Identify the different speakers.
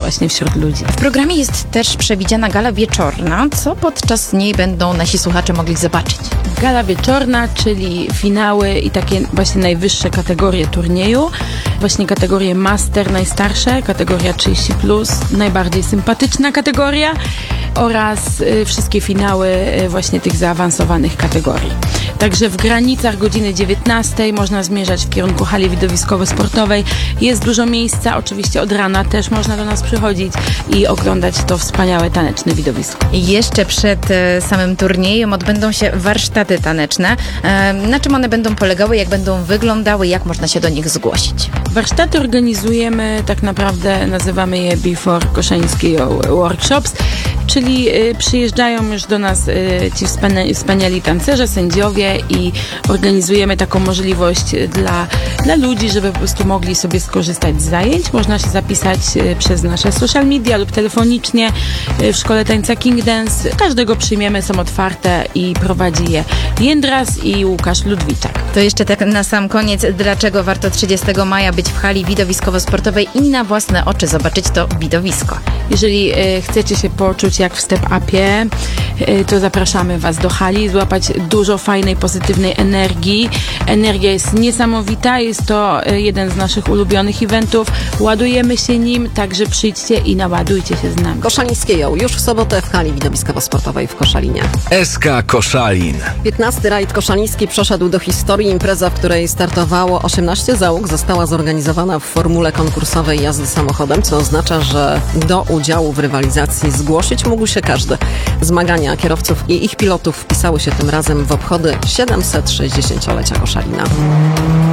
Speaker 1: właśnie wśród ludzi.
Speaker 2: W programie jest też przewidziana gala wieczorna. Co podczas niej będą nasi słuchacze mogli zobaczyć?
Speaker 1: Gala wieczorna, czyli finały i takie właśnie najwyższe kategorie turnieju. Właśnie kategorie master, najstarsze, kategoria 30+, najbardziej sympatyczna kategoria oraz wszystkie finały właśnie tych zaawansowanych kategorii. Także w granicach godziny 19 można zmierzać w kierunku hali widowiskowo-sportowej. Jest dużo miejsca, oczywiście od rana też można do nas przychodzić i oglądać to wspaniałe taneczne widowisko.
Speaker 2: Jeszcze przed samym turniejem odbędą się warsztaty taneczne. Na czym one będą polegały, jak będą wyglądały, jak można się do nich zgłosić?
Speaker 1: Warsztaty organizujemy, tak naprawdę nazywamy je Before Koszański Workshops, czyli przyjeżdżają już do nas ci wspaniali tancerze, sędziowie i organizujemy taką możliwość dla ludzi, żeby po prostu mogli sobie skorzystać z zajęć. Można się zapisać przez nasze social media lub telefonicznie w Szkole Tańca King Dance. Każdego przyjmiemy, są otwarte i prowadzi je Jędras i Łukasz Ludwiczak.
Speaker 2: To jeszcze tak na sam koniec, dlaczego warto 30 maja być w hali widowiskowo-sportowej i na własne oczy zobaczyć to widowisko?
Speaker 1: Jeżeli chcecie się poczuć jak w step-upie, to zapraszamy Was do hali, złapać dużo fajnej, pozytywnej energii. Energia jest niesamowita, jest to jeden z naszych ulubionych eventów. Ładujemy się nim, także przyjdźcie i naładujcie się z nami.
Speaker 3: Koszalińskie Ją już w sobotę w hali widowiskowo-sportowej w Koszalinie.
Speaker 4: SK Koszalin.
Speaker 3: 15. rajd koszaliński przeszedł do historii. Impreza, w której startowało 18 załóg, została zorganizowana w formule konkursowej jazdy samochodem, co oznacza, że do udziału w rywalizacji zgłosić mógł się każdy. Zmagania kierowców i ich pilotów wpisały się tym razem w obchody 760-lecia Koszalina.